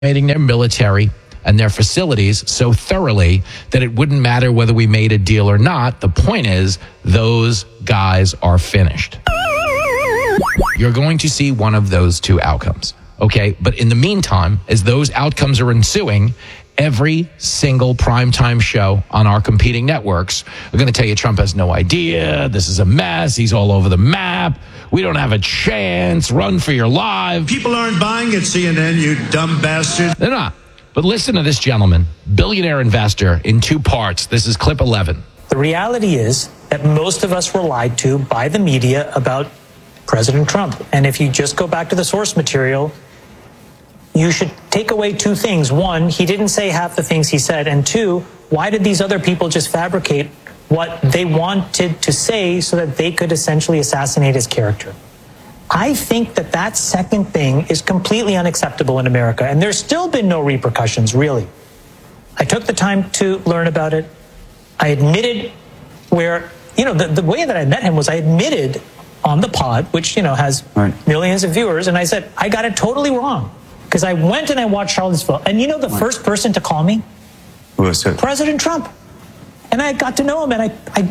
their military and their facilities so thoroughly that it wouldn't matter whether we made a deal or not. The point is, those guys are finished. You're going to see one of those two outcomes, okay? But in the meantime, as those outcomes are ensuing, every single primetime show on our competing networks are going to tell you Trump has no idea, this is a mess, he's all over the map, we don't have a chance, run for your lives. People aren't buying at CNN, you dumb bastard. They're not. But listen to this gentleman, billionaire investor, in two parts. This is clip 11. The reality is that most of us were lied to by the media about President Trump. And if you just go back to the source material, you should take away two things. One, he didn't say half the things he said. And two, why did these other people just fabricate what they wanted to say so that they could essentially assassinate his character? I think that that second thing is completely unacceptable in America, and there's still been no repercussions, really. I took the time to learn about it. I admitted the way that I met him was I admitted on the pod, which, has millions of viewers, and I said, I got it totally wrong. Because I went and I watched Charlottesville, and the first person to call me? Who was it? President Trump. And I got to know him, and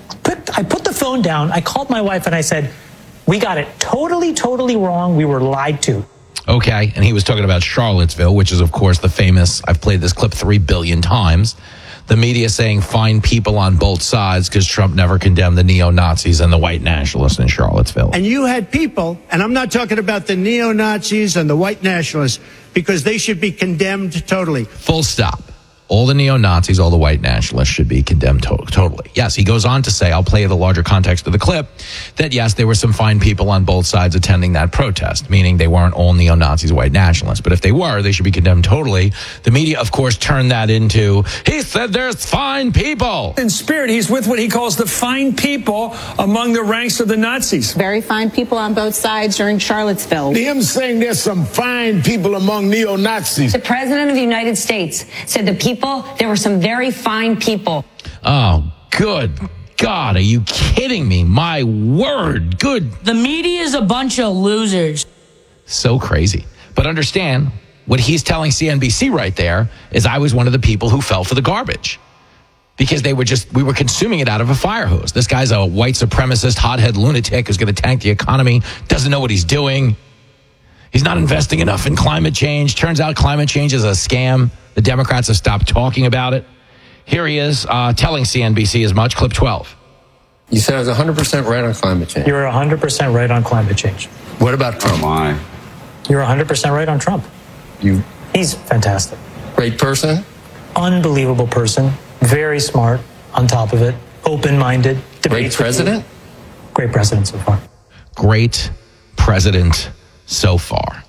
I put the phone down, I called my wife, and I said, we got it totally, totally wrong. We were lied to. Okay, and he was talking about Charlottesville, which is, of course, the famous, I've played this clip 3 billion times, the media saying find people on both sides because Trump never condemned the neo-Nazis and the white nationalists in Charlottesville. And you had people, and I'm not talking about the neo-Nazis and the white nationalists, because they should be condemned totally. Full stop. All the neo-Nazis, all the white nationalists should be condemned totally. Yes, he goes on to say, I'll play the larger context of the clip, that yes, there were some fine people on both sides attending that protest, meaning they weren't all neo-Nazis, white nationalists. But if they were, they should be condemned totally. The media, of course, turned that into, he said there's fine people. In spirit, he's with what he calls the fine people among the ranks of the Nazis. Very fine people on both sides during Charlottesville. Him saying there's some fine people among neo-Nazis. The President of the United States said there were some very fine people. Oh, good God, are you kidding me? My word, good. The media is a bunch of losers. So crazy. But understand, what he's telling CNBC right there is I was one of the people who fell for the garbage. Because we were consuming it out of a fire hose. This guy's a white supremacist, hothead lunatic who's going to tank the economy, doesn't know what he's doing. He's not investing enough in climate change. Turns out climate change is a scam. The Democrats have stopped talking about it. Here he is telling CNBC as much. Clip 12. You said I was 100% right on climate change. You're 100% right on climate change. What about Trump? You're 100% right on Trump. He's fantastic. Great person? Unbelievable person. Very smart, on top of it. Open-minded. Great president? Great president so far. Great president so far.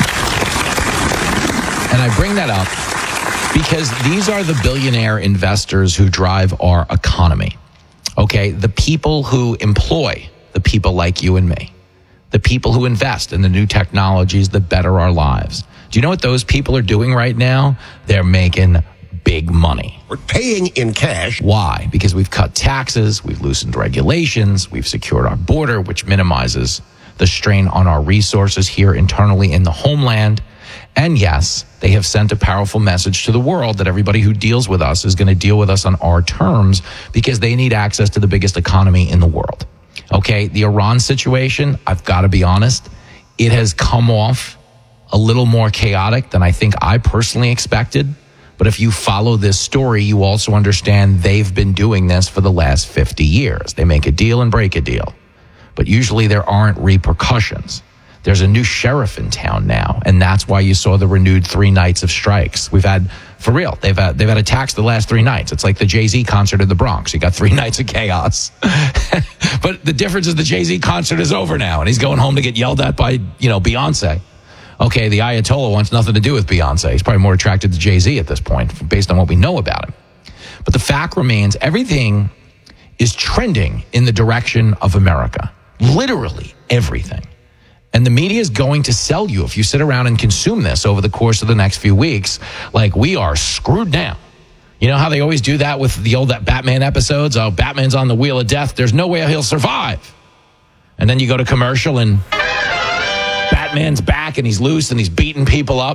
And I bring that up because these are the billionaire investors who drive our economy. Okay, the people who employ the people like you and me, the people who invest in the new technologies that better our lives. Do you know what those people are doing right now? They're making big money. We're paying in cash. Why? Because we've cut taxes, we've loosened regulations, we've secured our border, which minimizes the strain on our resources here internally in the homeland. And yes, they have sent a powerful message to the world that everybody who deals with us is going to deal with us on our terms because they need access to the biggest economy in the world. Okay, the Iran situation, I've got to be honest, it has come off a little more chaotic than I think I personally expected. But if you follow this story, you also understand they've been doing this for the last 50 years. They make a deal and break a deal. But usually there aren't repercussions. There's a new sheriff in town now, and that's why you saw the renewed 3 nights of strikes. We've had, for real, they've had attacks the last 3 nights. It's like the Jay-Z concert in the Bronx. You got 3 nights of chaos. But the difference is the Jay-Z concert is over now, and he's going home to get yelled at by, Beyonce. Okay, the Ayatollah wants nothing to do with Beyonce. He's probably more attracted to Jay-Z at this point, based on what we know about him. But the fact remains, everything is trending in the direction of America. Literally everything. And the media is going to sell you, if you sit around and consume this over the course of the next few weeks, like we are screwed now. You know how they always do that with the old Batman episodes? Oh, Batman's on the wheel of death. There's no way he'll survive. And then you go to commercial and Batman's back and he's loose and he's beating people up.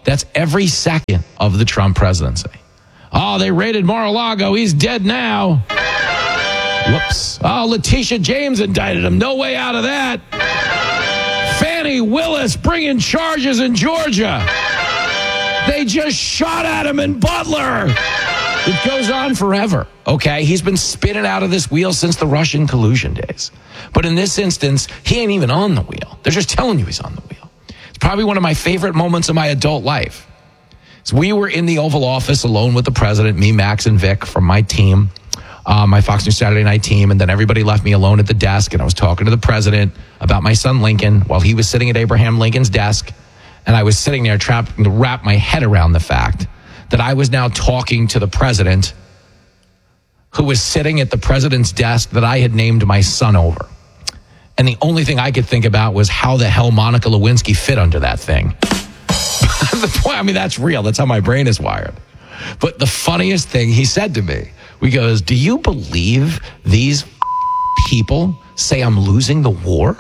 That's every second of the Trump presidency. Oh, they raided Mar-a-Lago. He's dead now. Whoops. Oh, Letitia James indicted him. No way out of that. Fannie Willis bringing charges in Georgia. They just shot at him in Butler. It goes on forever, okay? He's been spinning out of this wheel since the Russian collusion days. But in this instance, he ain't even on the wheel. They're just telling you he's on the wheel. It's probably one of my favorite moments of my adult life. So we were in the Oval Office alone with the president, me, Max, and Vic from my team, my Fox News Saturday Night team, and then everybody left me alone at the desk, and I was talking to the president about my son Lincoln while he was sitting at Abraham Lincoln's desk, and I was sitting there trying to wrap my head around the fact that I was now talking to the president who was sitting at the president's desk that I had named my son over. And the only thing I could think about was how the hell Monica Lewinsky fit under that thing. I mean, that's real. That's how my brain is wired. But the funniest thing he said to me, he goes, do you believe these people say I'm losing the war?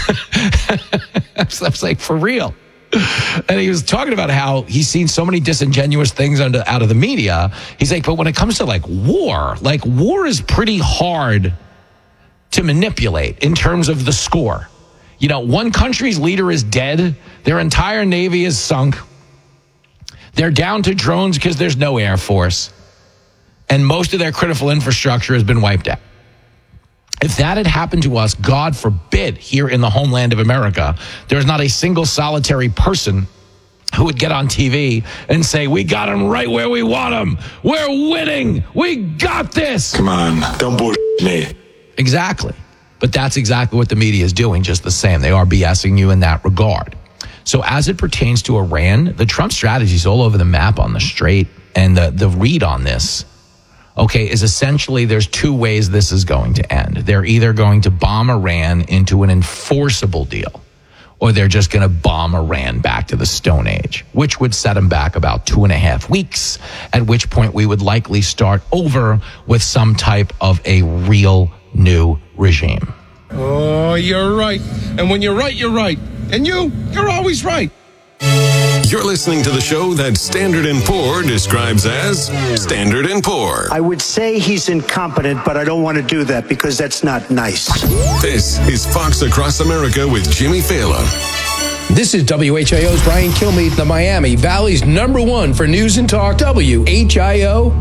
I was like, for real. And he was talking about how he's seen so many disingenuous things out of the media. He's like, but when it comes to war is pretty hard to manipulate in terms of the score. You know, one country's leader is dead. Their entire navy is sunk. They're down to drones because there's no air force. And most of their critical infrastructure has been wiped out. If that had happened to us, God forbid, here in the homeland of America, there's not a single solitary person who would get on TV and say, we got him right where we want him. We're winning. We got this. Come on, don't bullshit me. Exactly. But that's exactly what the media is doing, just the same. They are BSing you in that regard. So as it pertains to Iran, the Trump strategy is all over the map on the straight. And the read on this, okay, is essentially there's two ways this is going to end. They're either going to bomb Iran into an enforceable deal, or they're just going to bomb Iran back to the Stone Age, which would set them back about 2.5 weeks, at which point we would likely start over with some type of a real new regime. Oh, you're right. And when you're right, you're right. And you're always right. You're listening to the show that Standard & Poor describes as Standard & Poor. I would say he's incompetent, but I don't want to do that because that's not nice. This is Fox Across America with Jimmy Fallon. This is WHIO's Brian Kilmeade, the Miami Valley's #1 for news and talk, WHIO.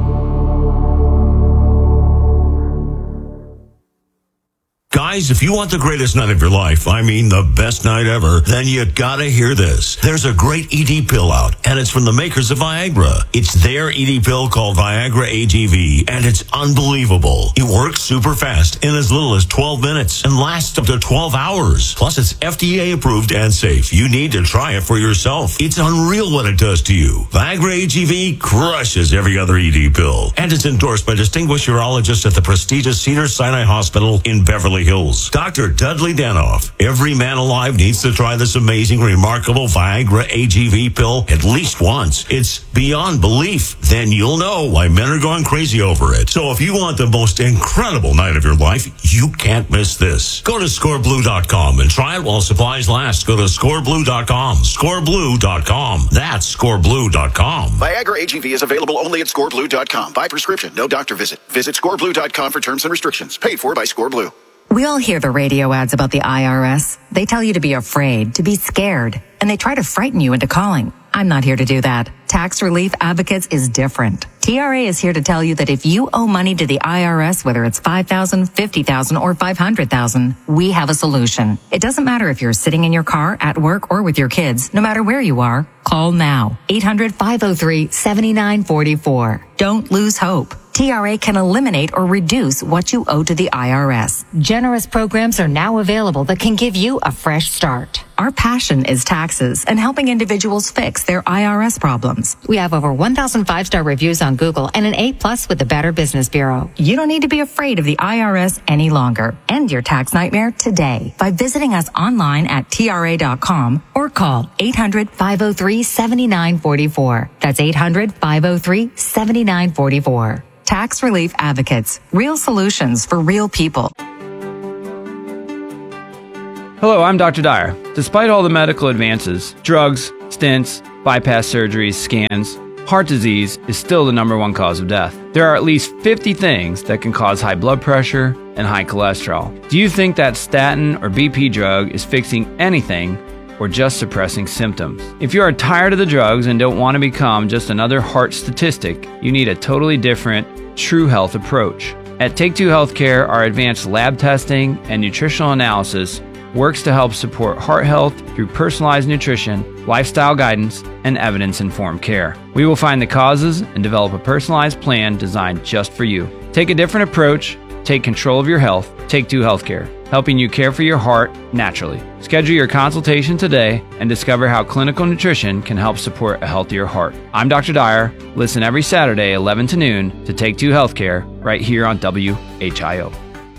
Guys, if you want the greatest night of your life, I mean the best night ever, then you gotta hear this. There's a great ED pill out, and it's from the makers of Viagra. It's their ED pill called Viagra AGV, and it's unbelievable. It works super fast in as little as 12 minutes and lasts up to 12 hours. Plus, it's FDA approved and safe. You need to try it for yourself. It's unreal what it does to you. Viagra AGV crushes every other ED pill, and it's endorsed by distinguished urologists at the prestigious Cedars-Sinai Hospital in Beverly Hills. Dr. Dudley Danoff. Every man alive needs to try this amazing, remarkable Viagra AGV pill at least once. It's beyond belief. Then you'll know why men are going crazy over it. So if you want the most incredible night of your life, you can't miss this. Go to scoreblue.com and try it while supplies last. Go to scoreblue.com. Scoreblue.com. That's scoreblue.com. Viagra AGV is available only at scoreblue.com. By prescription, no doctor visit. Visit scoreblue.com for terms and restrictions. Paid for by ScoreBlue. We all hear the radio ads about the IRS. They tell you to be afraid, to be scared, and they try to frighten you into calling. I'm not here to do that. Tax Relief Advocates is different. TRA is here to tell you that if you owe money to the IRS, whether it's $5,000, $50,000, or $500,000, we have a solution. It doesn't matter if you're sitting in your car, at work, or with your kids. No matter where you are, call now. 800-503-7944. Don't lose hope. TRA can eliminate or reduce what you owe to the IRS. Generous programs are now available that can give you a fresh start. Our passion is taxes and helping individuals fix their IRS problems. We have over 1,000 5-star reviews on Google and an A+ with the Better Business Bureau. You don't need to be afraid of the IRS any longer. End your tax nightmare today by visiting us online at TRA.com or call 800-503-7944. That's 800-503-7944. Tax Relief Advocates. Real solutions for real people. Hello, I'm Dr. Dyer. Despite all the medical advances, drugs, stents, bypass surgeries, scans, heart disease is still the #1 cause of death. There are at least 50 things that can cause high blood pressure and high cholesterol. Do you think that statin or BP drug is fixing anything or just suppressing symptoms? If you are tired of the drugs and don't want to become just another heart statistic, you need a totally different, true health approach. At Take Two Healthcare, our advanced lab testing and nutritional analysis works to help support heart health through personalized nutrition, lifestyle guidance, and evidence-informed care. We will find the causes and develop a personalized plan designed just for you. Take a different approach, take control of your health. Take Two Healthcare, helping you care for your heart naturally. Schedule your consultation today and discover how clinical nutrition can help support a healthier heart. I'm Dr. Dyer. Listen every Saturday, 11 to noon, to Take Two Healthcare right here on WHIO.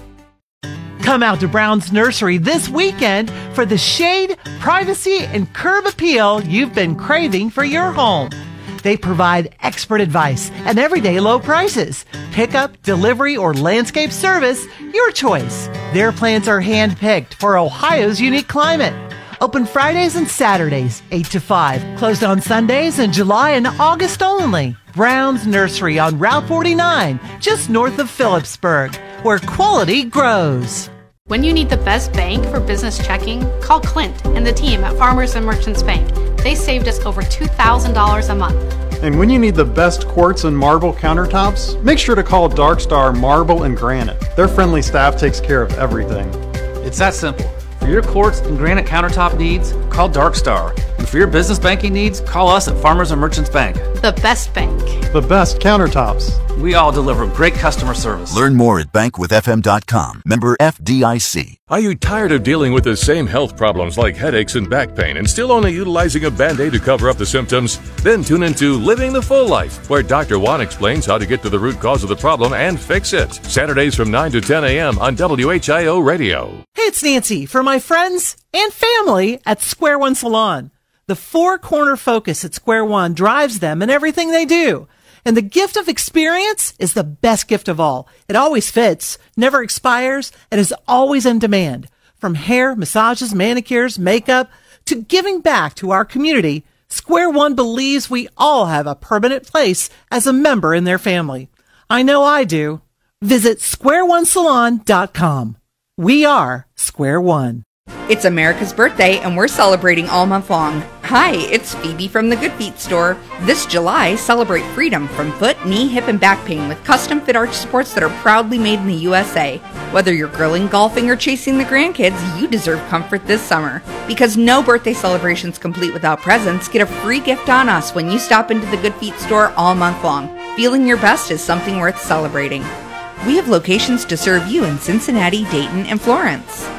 Come out to Brown's Nursery this weekend for the shade, privacy, and curb appeal you've been craving for your home. They provide expert advice and everyday low prices. Pickup, delivery, or landscape service, your choice. Their plants are hand-picked for Ohio's unique climate. Open Fridays and Saturdays, 8 to 5. Closed on Sundays in July and August only. Brown's Nursery on Route 49, just north of Phillipsburg, where quality grows. When you need the best bank for business checking, call Clint and the team at Farmers and Merchants Bank. They saved us over $2,000 a month. And when you need the best quartz and marble countertops, make sure to call Dark Star Marble and Granite. Their friendly staff takes care of everything. It's that simple. For your quartz and granite countertop needs, call Dark Star. And for your business banking needs, call us at Farmers and Merchants Bank. The best bank. The best countertops. We all deliver great customer service. Learn more at bankwithfm.com. Member FDIC. Are you tired of dealing with the same health problems like headaches and back pain and still only utilizing a Band-Aid to cover up the symptoms? Then tune into Living the Full Life, where Dr. Juan explains how to get to the root cause of the problem and fix it. Saturdays from 9 to 10 a.m. on WHIO Radio. Hey, it's Nancy for my friends and family at Square One Salon. The four-corner focus at Square One drives them in everything they do. And the gift of experience is the best gift of all. It always fits, never expires, and is always in demand. From hair, massages, manicures, makeup, to giving back to our community, Square One believes we all have a permanent place as a member in their family. I know I do. Visit squareonesalon.com. We are Square One. It's America's birthday, and we're celebrating all month long. Hi, it's Phoebe from the Good Feet store. This July, celebrate freedom from foot, knee, hip, and back pain with custom fit arch supports that are proudly made in the USA. Whether you're grilling, golfing, or chasing the grandkids, you deserve comfort this summer. Because no birthday celebration's complete without presents, get a free gift on us when you stop into the Good Feet store all month long. Feeling your best is something worth celebrating. We have locations to serve you in Cincinnati, Dayton, and Florence.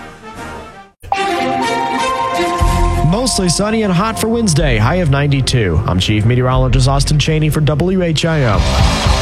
Mostly sunny and hot for Wednesday, high of 92. I'm Chief Meteorologist Austin Cheney for WHIO.